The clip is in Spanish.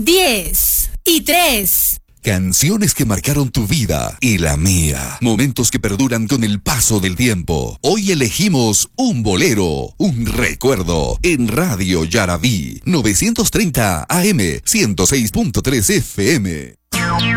10 y 3. Canciones que marcaron tu vida y la mía. Momentos que perduran con el paso del tiempo. Hoy elegimos un bolero, un recuerdo. En Radio Yarabí, 930 AM, 106.3 FM.